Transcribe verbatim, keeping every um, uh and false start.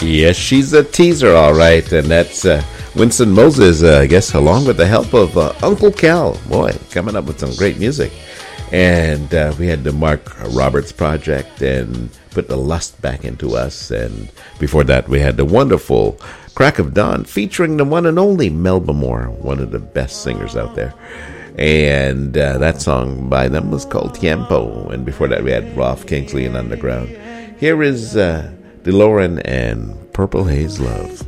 Yes, she's a teaser, all right. And that's uh, Winston Moses, uh, I guess, along with the help of uh, Uncle Cal. Boy, coming up with some great music. And uh, we had the Mark Roberts Project and put the lust back into us. And before that, we had the wonderful Crack of Dawn featuring the one and only Melba Moore, one of the best singers out there. And uh, that song by them was called Tiempo. And before that, we had Rolf Kingsley and Underground. Here is uh, DeLorean and Purple Haze Love.